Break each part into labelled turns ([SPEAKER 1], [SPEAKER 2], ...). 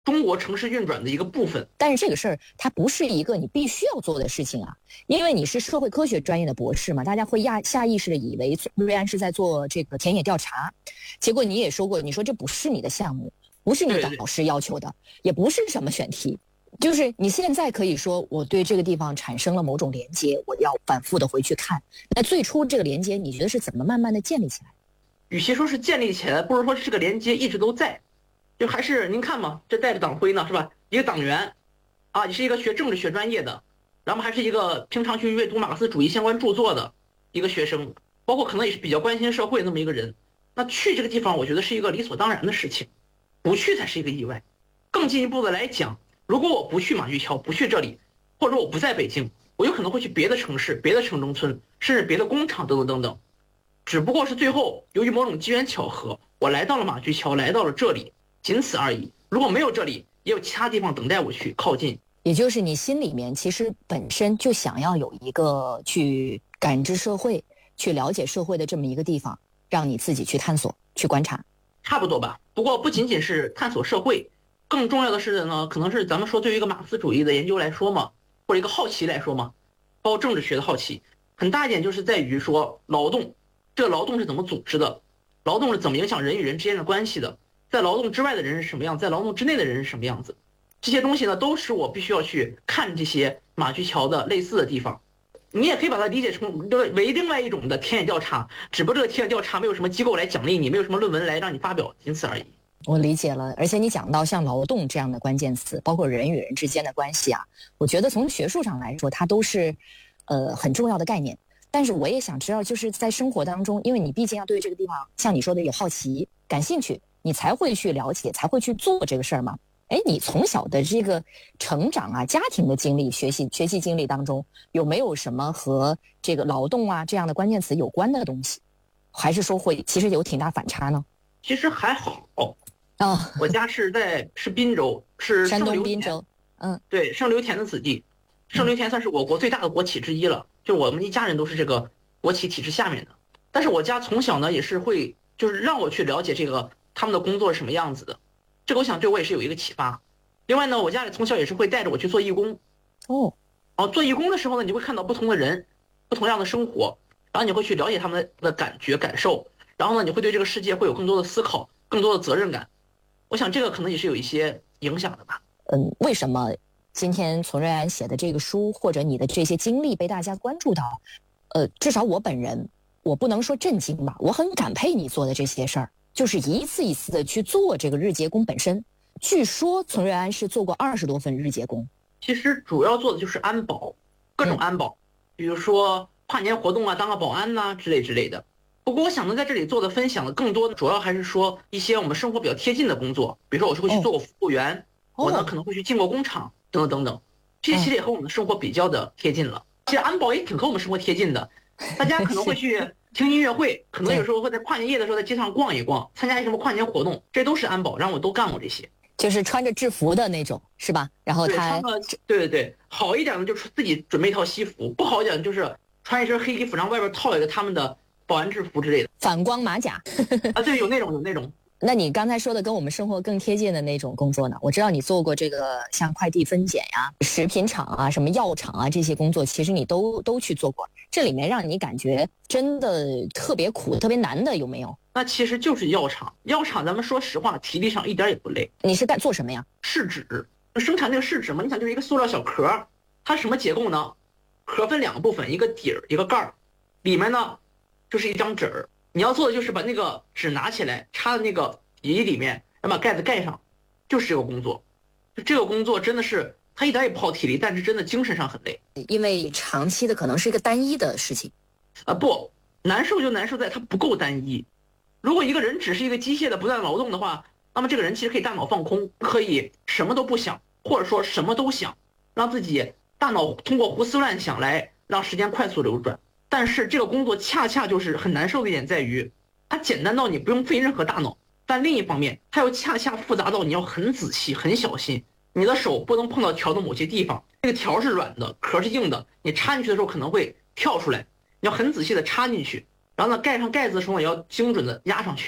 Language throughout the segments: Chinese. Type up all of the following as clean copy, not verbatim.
[SPEAKER 1] 中国城市运转的一个部分。
[SPEAKER 2] 但是这个事儿它不是一个你必须要做的事情啊，因为你是社会科学专业的博士嘛，大家会下意识的以为瑞安是在做这个田野调查，结果你也说过，你说这不是你的项目，不是你的老师要求的，也不是什么选题，就是你现在可以说我对这个地方产生了某种连接，我要反复的回去看。那最初这个连接你觉得是怎么慢慢的建立起来？
[SPEAKER 1] 与其说是建立起来，不如说这个连接一直都在。就还是您看嘛，这带着党徽呢，是吧？一个党员啊，你是一个学政治学专业的，然后还是一个平常去阅读马克思主义相关著作的一个学生，包括可能也是比较关心社会那么一个人。那去这个地方，我觉得是一个理所当然的事情，不去才是一个意外。更进一步的来讲，如果我不去马驹桥，不去这里，或者说我不在北京，我有可能会去别的城市、别的城中村，甚至别的工厂等等等等。只不过是最后由于某种机缘巧合，我来到了马驹桥，来到了这里，仅此而已。如果没有这里，也有其他地方等待我去靠近。
[SPEAKER 2] 也就是你心里面其实本身就想要有一个去感知社会、去了解社会的这么一个地方，让你自己去探索、去观察。
[SPEAKER 1] 差不多吧。不过不仅仅是探索社会，更重要的是呢，可能是咱们说对于一个马克思主义的研究来说嘛，或者一个好奇来说嘛，包括政治学的好奇，很大一点就是在于说劳动，这个劳动是怎么组织的，劳动是怎么影响人与人之间的关系的，在劳动之外的人是什么样，在劳动之内的人是什么样子。这些东西呢，都是我必须要去看这些马驹桥的类似的地方。你也可以把它理解成为另外一种的田野调查，只不过这个田野调查没有什么机构来奖励你，没有什么论文来让你发表，仅此而已。
[SPEAKER 2] 我理解了，而且你讲到像劳动这样的关键词，包括人与人之间的关系啊，我觉得从学术上来说，它都是很重要的概念。但是我也想知道，就是在生活当中，因为你毕竟要对这个地方，像你说的有好奇、感兴趣，你才会去了解，才会去做这个事儿嘛。哎，你从小的这个成长啊，家庭的经历、学习经历当中，有没有什么和这个劳动啊这样的关键词有关的东西？还是说会其实有挺大反差呢？
[SPEAKER 1] 其实还好
[SPEAKER 2] 啊，
[SPEAKER 1] 我家是滨州，是
[SPEAKER 2] 山
[SPEAKER 1] 圣刘田，
[SPEAKER 2] 东滨州，
[SPEAKER 1] 对，圣刘田的子弟。圣刘田算是我国最大的国企之一了，就是我们一家人都是这个国企体制下面的。但是我家从小呢也是会，就是让我去了解这个他们的工作是什么样子的，这个我想对我也是有一个启发。另外呢，我家里从小也是会带着我去做义工。做义工的时候呢，你会看到不同的人，不同样的生活，然后你会去了解他们的感觉感受，然后呢，你会对这个世界会有更多的思考，更多的责任感。我想这个可能也是有一些影响的吧。
[SPEAKER 2] 为什么今天从瑞安写的这个书，或者你的这些经历被大家关注到？至少我本人，我不能说震惊吧，我很感佩你做的这些事儿，就是一次一次的去做这个日结工本身。据说从瑞安是做过20多份日结工。
[SPEAKER 1] 其实主要做的就是安保，各种安保，比如说跨年活动啊，当个保安呐、之类的。不过我想呢，在这里做的分享的更多的主要还是说一些我们生活比较贴近的工作，比如说我是会去做过服务员，我呢可能会去进过工厂等等等等，这些其实也和我们的生活比较的贴近了。其实安保也挺和我们生活贴近的，大家可能会去听音乐会，可能有时候会在跨年夜的时候在街上逛一逛，参加一什么跨年活动，这都是安保，让我都干过这些。
[SPEAKER 2] 就是穿着制服的那种，是吧？然后他
[SPEAKER 1] 对，好一点的就是自己准备一套西服，不好一点的就是穿一身黑衣服，然后外边套一个他们的保安制服之类的，
[SPEAKER 2] 反光马甲
[SPEAKER 1] 啊，对，有那种。
[SPEAKER 2] 那你刚才说的跟我们生活更贴近的那种工作呢？我知道你做过这个像快递分拣呀、食品厂啊、什么药厂啊这些工作，其实你都去做过。这里面让你感觉真的特别苦、特别难的有没有？
[SPEAKER 1] 那其实就是药厂，咱们说实话，体力上一点也不累。
[SPEAKER 2] 你是做什么呀？
[SPEAKER 1] 试纸，生产那个试纸嘛，你想就是一个塑料小壳，它什么结构呢？壳分2个部分，一个底儿，一个盖儿，里面呢就是一张纸儿。你要做的就是把那个纸拿起来，插在那个底里面，然后把盖子盖上，就是这个工作。就这个工作真的是，它一点也不耗体力，但是真的精神上很累，
[SPEAKER 2] 因为长期的可能是一个单一的事情。
[SPEAKER 1] 不，难受就难受在它不够单一。如果一个人只是一个机械的不断劳动的话，那么这个人其实可以大脑放空，可以什么都不想，或者说什么都想，让自己大脑通过胡思乱想来让时间快速流转。但是这个工作恰恰就是很难受的一点在于，它简单到你不用费任何大脑，但另一方面它又恰恰复杂到你要很仔细很小心，你的手不能碰到条的某些地方，这个条是软的，壳是硬的，你插进去的时候可能会跳出来，你要很仔细的插进去，然后呢盖上盖子的时候也要精准的压上去。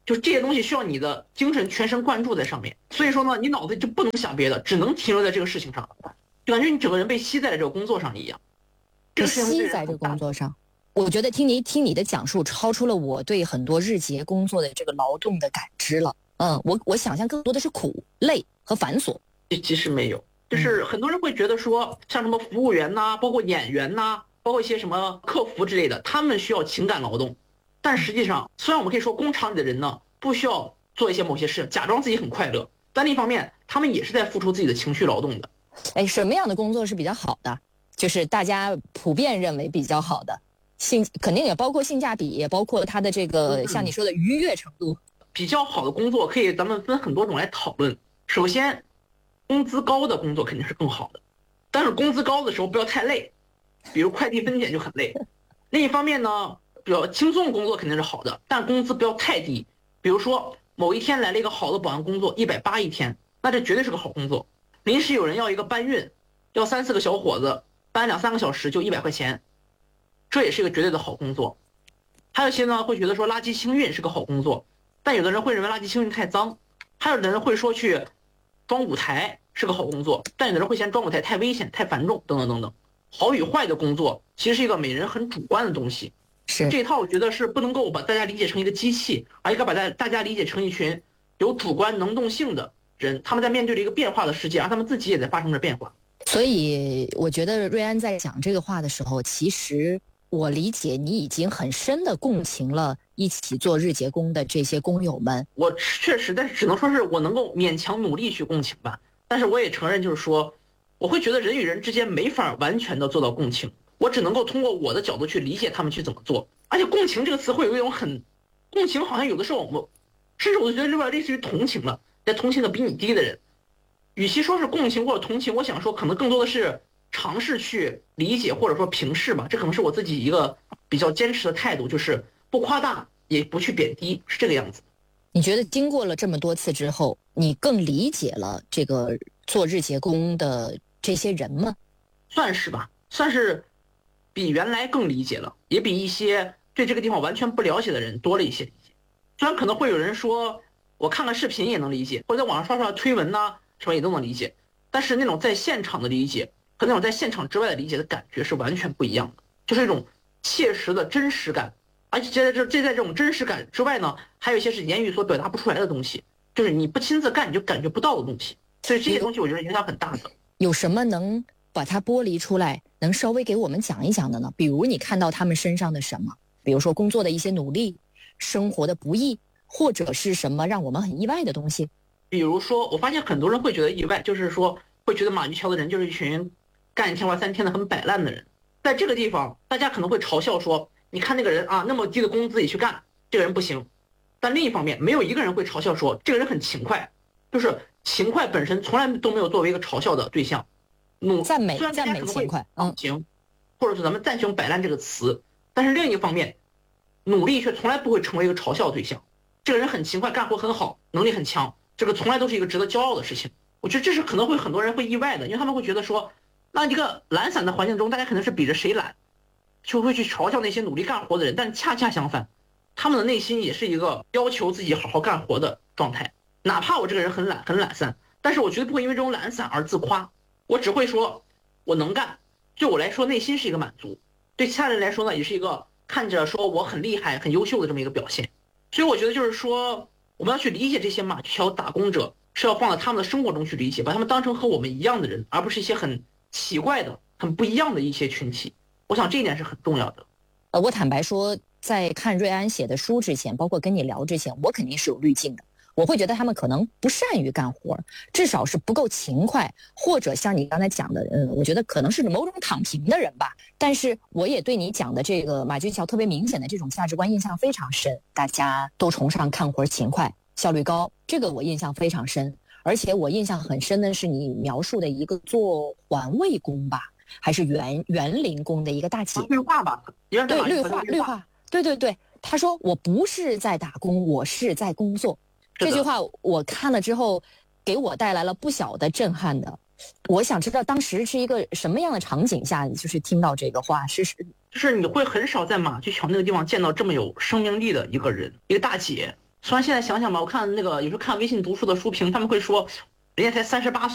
[SPEAKER 1] 就这些东西需要你的精神全神贯注在上面。所以说呢，你脑子就不能想别的，只能停留在这个事情上，就感觉你整个人被吸在了这个工作上一样。
[SPEAKER 2] 被吸在这个工作上，我觉得听你的讲述，超出了我对很多日结工作的这个劳动的感知了。我想象更多的是苦、累和繁琐。
[SPEAKER 1] 其实没有，就是很多人会觉得说，像什么服务员呐，包括演员呐，包括一些什么客服之类的，他们需要情感劳动。但实际上，虽然我们可以说工厂里的人呢不需要做一些某些事，假装自己很快乐，但另一方面，他们也是在付出自己的情绪劳动的。
[SPEAKER 2] 什么样的工作是比较好的？就是大家普遍认为比较好的，肯定也包括性价比，也包括它的这个像你说的愉悦程度。
[SPEAKER 1] 比较好的工作可以咱们分很多种来讨论。首先，工资高的工作肯定是更好的，但是工资高的时候不要太累，比如快递分拣就很累。另一方面呢，比较轻松的工作肯定是好的，但工资不要太低。比如说某一天来了一个好的保安工作，180一天，那这绝对是个好工作。临时有人要一个搬运，要3、4个小伙子搬2、3个小时就100块钱，这也是一个绝对的好工作。还有些呢会觉得说垃圾清运是个好工作，但有的人会认为垃圾清运太脏，还有的人会说去装舞台是个好工作，但有的人会嫌装舞台太危险、太繁重等等等等。好与坏的工作其实是一个每人很主观的东西，
[SPEAKER 2] 是
[SPEAKER 1] 这套我觉得是不能够把大家理解成一个机器，而应该把大家理解成一群有主观能动性的人，他们在面对着一个变化的世界，而他们自己也在发生着变化。
[SPEAKER 2] 所以我觉得瑞安在讲这个话的时候，其实我理解你已经很深的共情了一起做日结工的这些工友们。
[SPEAKER 1] 我确实，但是只能说是我能够勉强努力去共情吧。但是我也承认，就是说，我会觉得人与人之间没法完全的做到共情，我只能够通过我的角度去理解他们去怎么做。而且共情这个词会有一种共情好像有的时候甚至我觉得有点类似于同情了，在同情的比你低的人。与其说是共情或者同情，我想说可能更多的是尝试去理解或者说平视吧，这可能是我自己一个比较坚持的态度，就是不夸大也不去贬低，是这个样子。
[SPEAKER 2] 你觉得经过了这么多次之后，你更理解了这个做日结工的这些人吗？
[SPEAKER 1] 算是吧，算是比原来更理解了，也比一些对这个地方完全不了解的人多了一些理解。虽然可能会有人说我看看视频也能理解，或者在网上刷刷推文呐，什么也都能理解，但是那种在现场的理解和那种在现场之外的理解的感觉是完全不一样的，就是一种切实的真实感。而且在这种真实感之外呢，还有一些是言语所表达不出来的东西，就是你不亲自干你就感觉不到的东西。所以这些东西我觉得影响很大的。
[SPEAKER 2] 有什么能把它剥离出来，能稍微给我们讲一讲的呢？比如你看到他们身上的什么？比如说工作的一些努力，生活的不易，或者是什么让我们很意外的东西？
[SPEAKER 1] 比如说，我发现很多人会觉得意外，就是说会觉得马玉桥的人就是一群干1天玩3天的很摆烂的人。在这个地方，大家可能会嘲笑说，你看那个人啊，那么低的工资也去干，这个人不行。但另一方面，没有一个人会嘲笑说这个人很勤快，就是勤快本身从来都没有作为一个嘲笑的对象。
[SPEAKER 2] 赞美
[SPEAKER 1] 虽然大家可能会
[SPEAKER 2] 勤快，
[SPEAKER 1] 行，或者是咱们赞许用摆烂这个词，但是另一方面，努力却从来不会成为一个嘲笑对象。这个人很勤快，干活很好，能力很强，这个从来都是一个值得骄傲的事情。我觉得这是可能会很多人会意外的，因为他们会觉得说，那一个懒散的环境中，大家可能是比着谁懒，就会去嘲笑那些努力干活的人。但恰恰相反，他们的内心也是一个要求自己好好干活的状态。哪怕我这个人很懒散，但是我绝对不会因为这种懒散而自夸，我只会说我能干。对我来说，内心是一个满足；对其他人来说呢，也是一个看着说我很厉害、很优秀的这么一个表现。所以我觉得就是说，我们要去理解这些马驹桥打工者，是要放在他们的生活中去理解，把他们当成和我们一样的人，而不是一些很奇怪的、很不一样的一些群体。我想这一点是很重要的。
[SPEAKER 2] 我坦白说，在看瑞安写的书之前，包括跟你聊之前，我肯定是有滤镜的。我会觉得他们可能不善于干活，至少是不够勤快，或者像你刚才讲的，我觉得可能是某种躺平的人吧。但是我也对你讲的这个马驹桥特别明显的这种价值观印象非常深，大家都崇尚干活勤快、效率高，这个我印象非常深。而且我印象很深的是你描述的一个做环卫工吧，还是园林工的一个大姐，
[SPEAKER 1] 绿化吧，
[SPEAKER 2] 对，绿化，对，他说我不是在打工，我是在工作。这句话我看了之后，给我带来了不小的震撼的。我想知道当时是一个什么样的场景下，就是听到这个话，就是
[SPEAKER 1] 你会很少在马驹桥那个地方见到这么有生命力的一个人，一个大姐。 虽然现在想想吧，我看那个有时候看微信读书的书评，他们会说，人家才38岁。